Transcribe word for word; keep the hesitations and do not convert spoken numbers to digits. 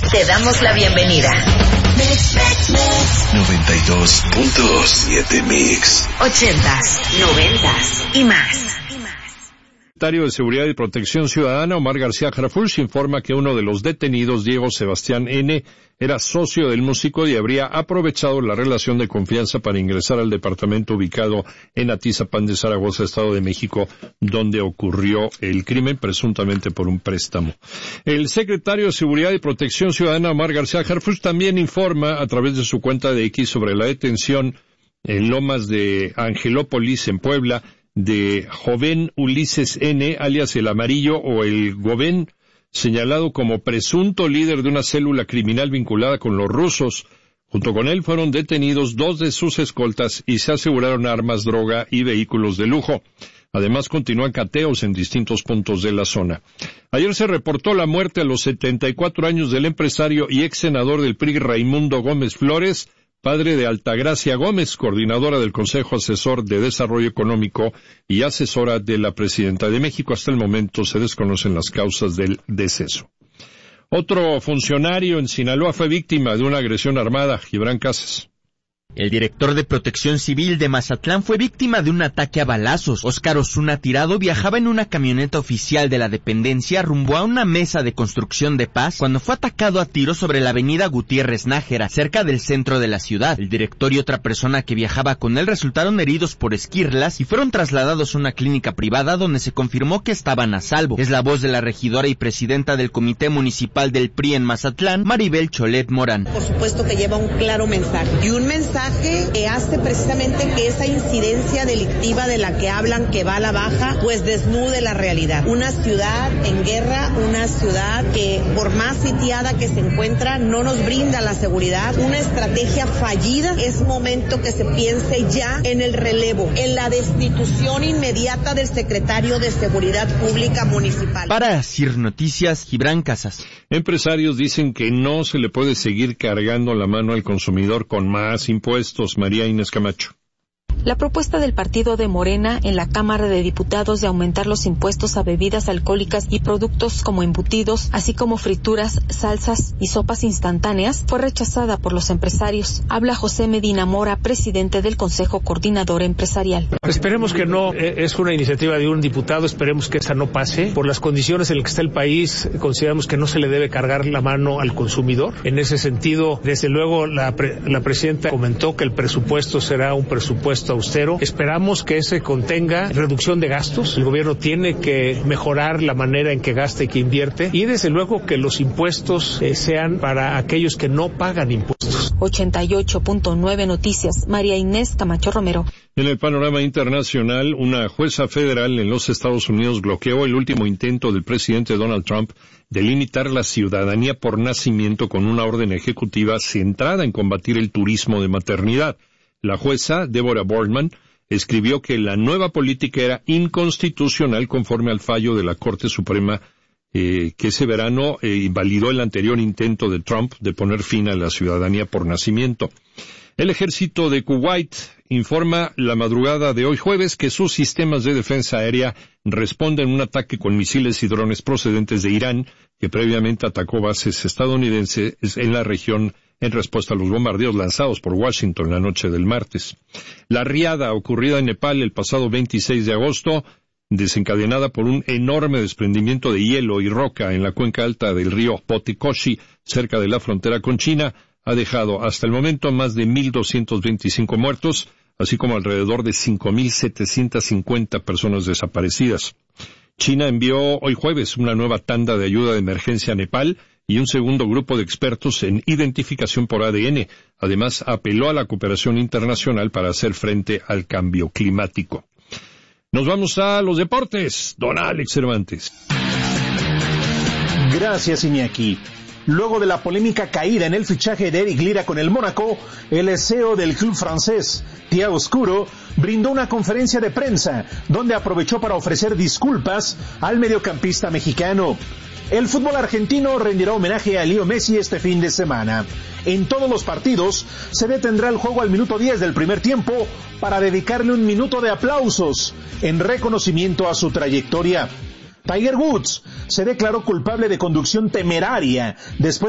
Te damos la bienvenida. noventa y dos punto siete Mix. Ochentas, noventas y más. El secretario de Seguridad y Protección Ciudadana, Omar García Harfuch, informa que uno de los detenidos, Diego Sebastián N., era socio del músico y habría aprovechado la relación de confianza para ingresar al departamento ubicado en Atizapán de Zaragoza, Estado de México, donde ocurrió el crimen, presuntamente por un préstamo. El secretario de Seguridad y Protección Ciudadana, Omar García Harfuch, también informa a través de su cuenta de X sobre la detención en Lomas de Angelópolis, en Puebla, de joven Ulises N., alias el Amarillo o el Gobén, señalado como presunto líder de una célula criminal vinculada con los rusos. Junto con él fueron detenidos dos de sus escoltas y se aseguraron armas, droga y vehículos de lujo. Además, continúan cateos en distintos puntos de la zona. Ayer se reportó la muerte a los setenta y cuatro años del empresario y ex senador del P R I, Raimundo Gómez Flores, padre de Altagracia Gómez, coordinadora del Consejo Asesor de Desarrollo Económico y asesora de la Presidenta de México. Hasta el momento se desconocen las causas del deceso. Otro funcionario en Sinaloa fue víctima de una agresión armada. Gibran Casas. El director de Protección Civil de Mazatlán fue víctima de un ataque a balazos. Óscar Osuna Tirado viajaba en una camioneta oficial de la dependencia rumbo a una mesa de construcción de paz cuando fue atacado a tiros sobre la avenida Gutiérrez Nájera, cerca del centro de la ciudad. El director y otra persona que viajaba con él resultaron heridos por esquirlas y fueron trasladados a una clínica privada donde se confirmó que estaban a salvo. Es la voz de la regidora y presidenta del Comité Municipal del P R I en Mazatlán, Maribel Cholet Morán. Por supuesto que lleva un claro mensaje y un mensaje que hace precisamente que esa incidencia delictiva de la que hablan que va a la baja, pues desnude la realidad. Una ciudad en guerra, una ciudad que por más sitiada que se encuentra no nos brinda la seguridad, una estrategia fallida. Es momento que se piense ya en el relevo, en la destitución inmediata del secretario de Seguridad Pública Municipal. Para CIR Noticias, Gibran Casas. Empresarios dicen que no se le puede seguir cargando la mano al consumidor con más impuestos. María Inés Camacho. La propuesta del partido de Morena en la Cámara de Diputados de aumentar los impuestos a bebidas alcohólicas y productos como embutidos, así como frituras, salsas y sopas instantáneas, fue rechazada por los empresarios. Habla José Medina Mora, presidente del Consejo Coordinador Empresarial. Esperemos que no, es una iniciativa de un diputado, esperemos que esa no pase. Por las condiciones en las que está el país, consideramos que no se le debe cargar la mano al consumidor. En ese sentido, desde luego, la, pre, la presidenta comentó que el presupuesto será un presupuesto austero. Esperamos que ese contenga reducción de gastos. El gobierno tiene que mejorar la manera en que gasta y que invierte. Y desde luego que los impuestos eh, sean para aquellos que no pagan impuestos. ochenta y ocho punto nueve Noticias, María Inés Camacho Romero. En el panorama internacional, una jueza federal en los Estados Unidos bloqueó el último intento del presidente Donald Trump de limitar la ciudadanía por nacimiento con una orden ejecutiva centrada en combatir el turismo de maternidad. La jueza, Deborah Boardman, escribió que la nueva política era inconstitucional conforme al fallo de la Corte Suprema eh, que ese verano eh, invalidó el anterior intento de Trump de poner fin a la ciudadanía por nacimiento. El ejército de Kuwait informa la madrugada de hoy jueves que sus sistemas de defensa aérea responden a un ataque con misiles y drones procedentes de Irán, que previamente atacó bases estadounidenses en la región en respuesta a los bombardeos lanzados por Washington la noche del martes. La riada ocurrida en Nepal el pasado veintiséis de agosto, desencadenada por un enorme desprendimiento de hielo y roca en la cuenca alta del río Potikoshi, cerca de la frontera con China, ha dejado hasta el momento más de mil doscientos veinticinco muertos, así como alrededor de cinco mil setecientas cincuenta personas desaparecidas. China envió hoy jueves una nueva tanda de ayuda de emergencia a Nepal y un segundo grupo de expertos en identificación por A D N. Además, apeló a la cooperación internacional para hacer frente al cambio climático. Nos vamos a los deportes. Don Alex Cervantes. Gracias, Iñaki. Luego de la polémica caída en el fichaje de Eric Lira con el Mónaco, el C E O del club francés, Thiago Oscuro, brindó una conferencia de prensa donde aprovechó para ofrecer disculpas al mediocampista mexicano. El fútbol argentino rendirá homenaje a Leo Messi este fin de semana. En todos los partidos se detendrá el juego al minuto diez del primer tiempo para dedicarle un minuto de aplausos en reconocimiento a su trayectoria. Tiger Woods se declaró culpable de conducción temeraria después